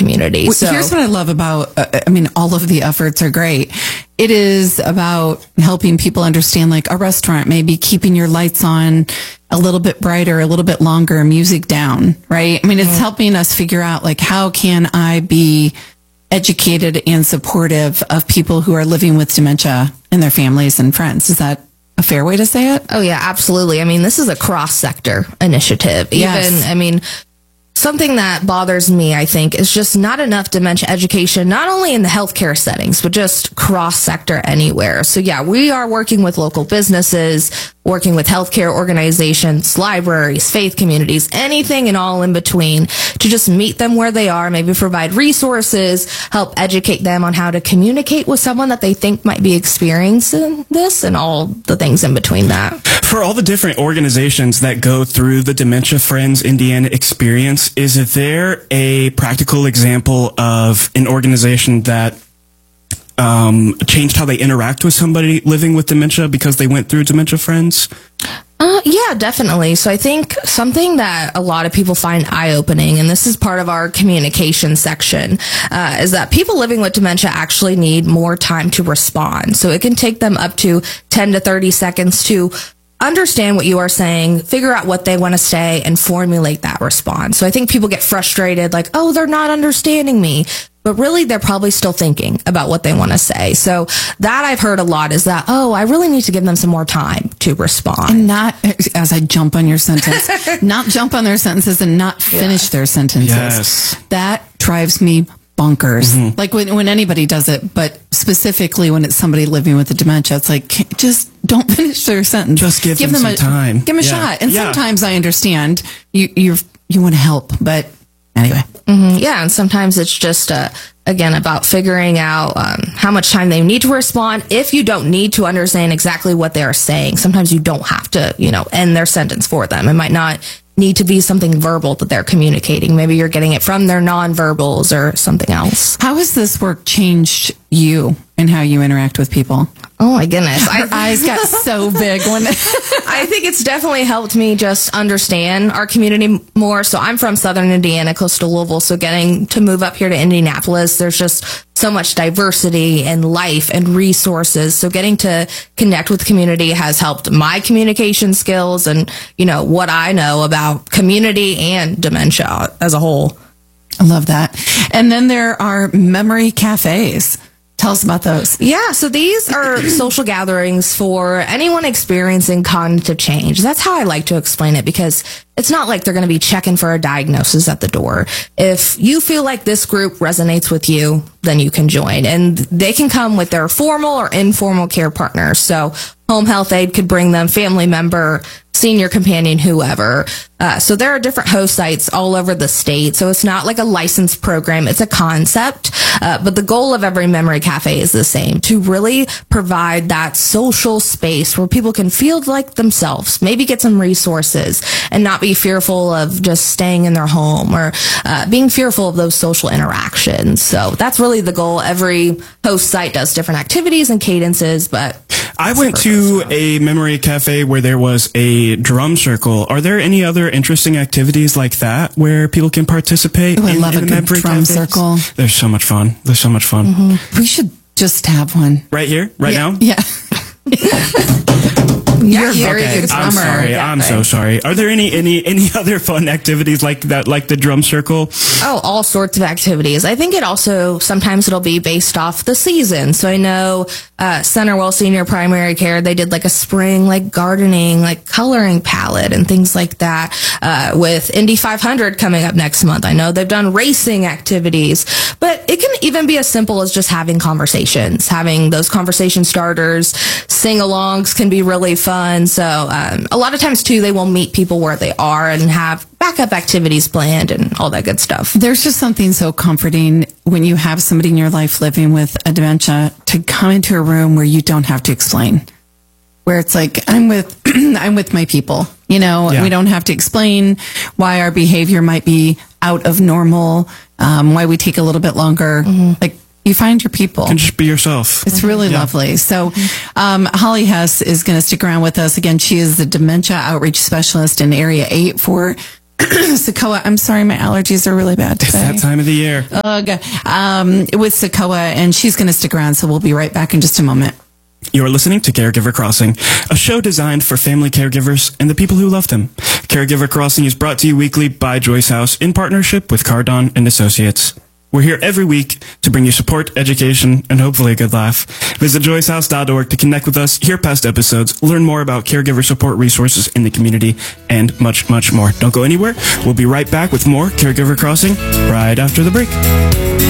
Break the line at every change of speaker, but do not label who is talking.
community.
Well,
So
here's what I love about, all of the efforts are great. It is about helping people understand, like a restaurant, maybe keeping your lights on a little bit brighter, a little bit longer, music down, right? I mean, it's helping us figure out, like, how can I be educated and supportive of people who are living with dementia and their families and friends? Is that a fair way to say it?
Oh, yeah, absolutely. I mean, this is a cross-sector initiative.
Yes.
Something that bothers me, I think, is just not enough dementia education, not only in the healthcare settings, but just cross-sector anywhere. So, yeah, we are working with local businesses, working with healthcare organizations, libraries, faith communities, anything and all in between to just meet them where they are, maybe provide resources, help educate them on how to communicate with someone that they think might be experiencing this, and all the things in between that.
For all the different organizations that go through the Dementia Friends Indiana experience, is there a practical example of an organization that changed how they interact with somebody living with dementia because they went through Dementia Friends?
Yeah, definitely. So I think something that a lot of people find eye-opening, and this is part of our communication section, is that people living with dementia actually need more time to respond. So it can take them up to 10 to 30 seconds to understand what you are saying, figure out what they want to say, and formulate that response. So I think people get frustrated, like, oh, they're not understanding me. But really, they're probably still thinking about what they want to say. So that I've heard a lot is that, oh, I really need to give them some more time to respond.
And not, as I jump on your sentence, not jump on their sentences and not finish their sentences.
Yes.
That drives me bonkers.
Mm-hmm.
Like when anybody does it, but specifically when it's somebody living with a dementia, it's like, just don't finish their sentence.
Just give them some time.
Give them a shot. And sometimes I understand you want to help, but anyway.
Mm-hmm. Yeah, and sometimes it's just, again, about figuring out how much time they need to respond. If you don't need to understand exactly what they are saying, sometimes you don't have to, end their sentence for them. It might not need to be something verbal that they're communicating. Maybe you're getting it from their nonverbals or something else.
How has this work changed you and how you interact with people?
Oh my goodness.
Her eyes got so big when
I think it's definitely helped me just understand our community more. So I'm from Southern Indiana, close to Louisville. So getting to move up here to Indianapolis, there's just so much diversity and life and resources. So getting to connect with community has helped my communication skills and, what I know about community and dementia as a whole.
I love that. And then there are memory cafes. Tell us about those.
Yeah, so these are social gatherings for anyone experiencing cognitive change. That's how I like to explain it, because it's not like they're going to be checking for a diagnosis at the door. If you feel like this group resonates with you, then you can join. And they can come with their formal or informal care partners. So home health aide could bring them, family member, senior companion, whoever. So there are different host sites all over the state. So it's not like a licensed program. It's a concept. But the goal of every memory cafe is the same, to really provide that social space where people can feel like themselves, maybe get some resources, and not be fearful of just staying in their home or being fearful of those social interactions. So that's really the goal. Every host site does different activities and cadences, but
I went to a memory cafe where there was a drum circle. Are there any other interesting activities like that where people can participate?
I love a good drum circle.
They're so much fun.
Mm-hmm. We should just have one.
Right here? Right now?
Yeah. You're a very
okay,
good drummer.
I'm sorry.
Yeah,
I'm so sorry. Are there any other fun activities like that, like the drum circle?
Oh, all sorts of activities. I think it also, sometimes it'll be based off the season. So I know Centerwell Senior Primary Care, they did like a spring, like gardening, like coloring palette and things like that. With Indy 500 coming up next month, I know they've done racing activities. But it can even be as simple as just having conversations, having those conversation starters. Sing-alongs can be really fun. So a lot of times, too, they will meet people where they are and have backup activities planned and all that good stuff.
There's just something so comforting when you have somebody in your life living with a dementia to come into a room where you don't have to explain, where it's like, I'm with my people. We don't have to explain why our behavior might be out of normal, why we take a little bit longer. Mm-hmm. Like, you find your people.
You can just be yourself.
It's really lovely. So Holly Hess is going to stick around with us. Again, she is the Dementia Outreach Specialist in Area 8 for Sequoia. I'm sorry, my allergies are really bad today.
It's that time of the year.
With Sequoia, and she's going to stick around, so we'll be right back in just a moment.
You are listening to Caregiver Crossing, a show designed for family caregivers and the people who love them. Caregiver Crossing is brought to you weekly by Joyce House in partnership with Cardon and Associates. We're here every week to bring you support, education, and hopefully a good laugh. Visit joycehouse.org to connect with us, hear past episodes, learn more about caregiver support resources in the community, and much, much more. Don't go anywhere. We'll be right back with more Caregiver Crossing right after the break.